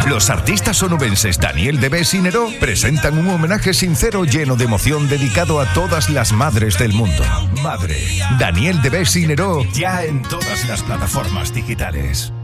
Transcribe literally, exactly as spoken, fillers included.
Los artistas onubenses Daniel Debes y Neró presentan un homenaje sincero lleno de emoción dedicado a todas las madres del mundo. Madre, Daniel Debes y Neró, ya en todas las plataformas digitales.